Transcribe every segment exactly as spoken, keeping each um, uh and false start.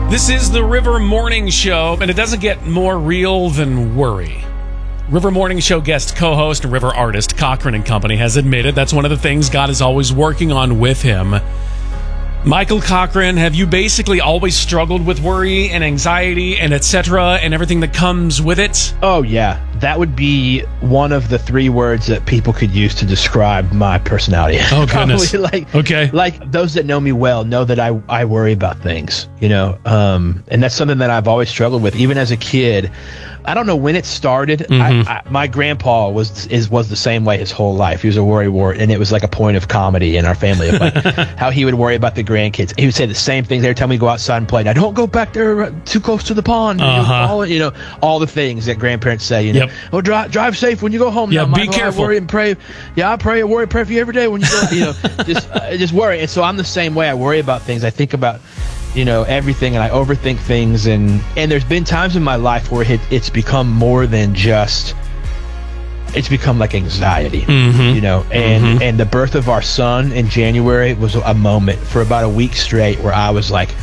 This is the River Morning Show, and it doesn't get more real than worry. River Morning Show guest co-host and River artist Cochran and Company has admitted that's one of the things God is always working on with him. Michael Cochran, have you basically always struggled with worry and anxiety and et cetera and everything that comes with it? Oh, yeah. That would be one of the three words that people could use to describe my personality. Oh, goodness. like, okay. Like, those that know me well know that I, I worry about things, you know, um, and that's something that I've always struggled with, even as a kid. I don't know when it started. Mm-hmm. I, I, my grandpa was is was the same way his whole life. He was a worry wart, and it was like a point of comedy in our family of like how he would worry about the grandkids. He would say the same things every time we go outside and play. Now, don't go back there too close to the pond. Uh-huh. All, you know, all the things that grandparents say. You know, yep. oh, drive drive safe when you go home. Yeah, now, be Michael, careful. I worry and pray. Yeah, I pray and worry and pray for you every day when you go. You know, just uh, just worry. And so I'm the same way. I worry about things. I think about, you know, everything, and I overthink things, and and there's been times in my life where it, it's become more than just, it's become like anxiety, mm-hmm. you know, and mm-hmm. and the birth of our son in January was a moment for about a week straight where I was like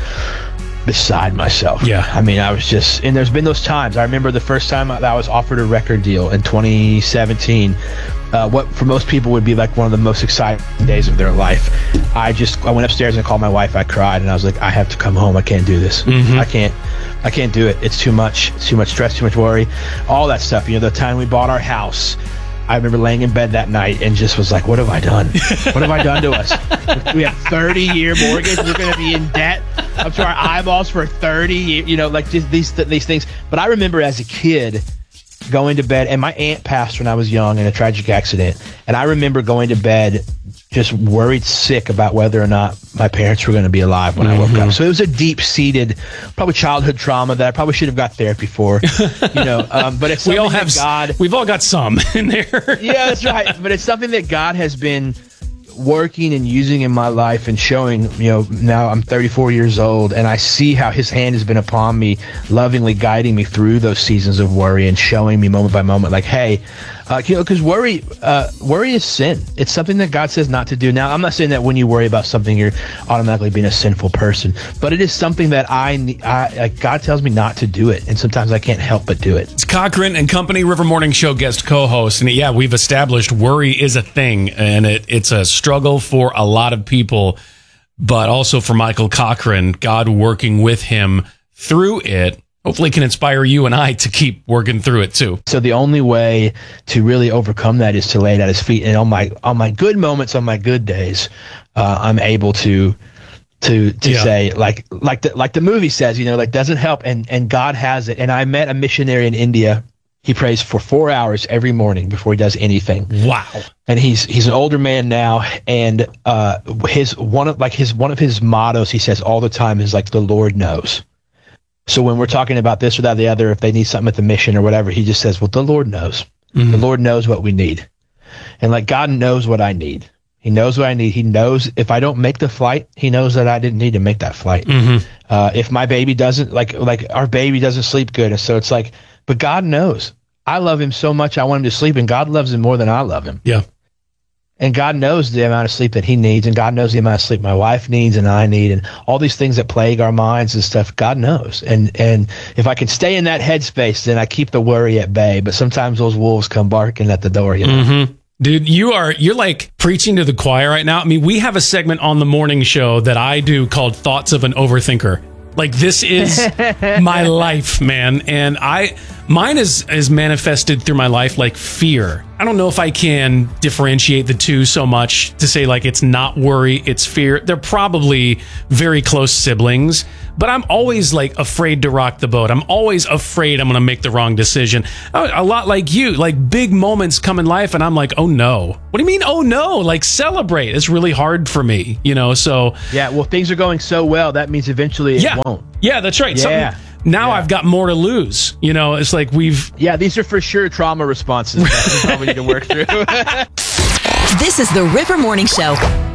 beside myself. Yeah. I mean, I was just, and there's been those times. I remember the first time that I was offered a record deal in twenty seventeen, uh, what for most people would be like one of the most exciting days of their life. I just, I went upstairs and called my wife. I cried and I was like, I have to come home. I can't do this. Mm-hmm. I can't, I can't do it. It's too much. It's too much stress, too much worry, all that stuff. You know, the time we bought our house, I remember laying in bed that night and just was like, what have I done? What have I done to us? We have thirty year mortgage. We're going to be in debt up to our eyeballs for thirty years, you know, like just these, these things. But I remember as a kid going to bed, and my aunt passed when I was young in a tragic accident. And I remember going to bed just worried sick about whether or not my parents were going to be alive when mm-hmm. I woke up. So it was a deep-seated, probably childhood trauma that I probably should have got therapy for, you know. Um, but it's we all something have that God. We've all got some in there. Yeah, that's right. But it's something that God has been working and using in my life and showing. You know, now I'm thirty-four years old, and I see how His hand has been upon me, lovingly guiding me through those seasons of worry and showing me moment by moment, like, hey, uh, you know, because worry, uh, worry is sin. It's something that God says not to do. Now, I'm not saying that when you worry about something, you're automatically being a sinful person, but it is something that I, I like, God tells me not to do it, and sometimes I can't help but do it. It's Cochran and Company, River Morning Show guest co-host, and yeah, we've established worry is a thing, and it, it's a struggle for a lot of people, but also for Michael Cochran, God working with him through it. Hopefully can inspire you and I to keep working through it too. So the only way to really overcome that is to lay it at His feet. And on my on my good moments, on my good days, uh, I'm able to to to yeah. say, like like the like the movie says, you know, like doesn't help, and and God has it. And I met a missionary in India. He prays for four hours every morning before he does anything. Wow! And he's he's an older man now, and uh, his one of like his one of his mottos he says all the time is like, the Lord knows. So when we're talking about this or that, or the other, if they need something at the mission or whatever, he just says, well, the Lord knows. Mm-hmm. The Lord knows what we need. And like, God knows what I need. He knows what I need. He knows if I don't make the flight, He knows that I didn't need to make that flight. Mm-hmm. Uh, if my baby doesn't, like, like our baby doesn't sleep good. And so it's like, but God knows. I love him so much. I want him to sleep, and God loves him more than I love him. Yeah. And God knows the amount of sleep that he needs, and God knows the amount of sleep my wife needs and I need, and all these things that plague our minds and stuff, God knows. And and if I can stay in that headspace, then I keep the worry at bay. But sometimes those wolves come barking at the door, you know? Mm-hmm. Dude, you are, you're like preaching to the choir right now. I mean, we have a segment on the morning show that I do called Thoughts of an Overthinker. Like, this is my life, man. And I, mine is, is manifested through my life like fear. I don't know if I can differentiate the two so much to say like it's not worry, it's fear. They're probably very close siblings, but I'm always like afraid to rock the boat. I'm always afraid I'm going to make the wrong decision. A lot like you, like big moments come in life and I'm like, oh no. What do you mean, oh no? Like, celebrate. It's really hard for me, you know? So yeah, well, things are going so well. That means eventually it yeah. won't. Yeah, that's right. Yeah. Something, now yeah. I've got more to lose. You know, it's like we've... Yeah, these are for sure trauma responses that we probably need to work through. This is the River Morning Show.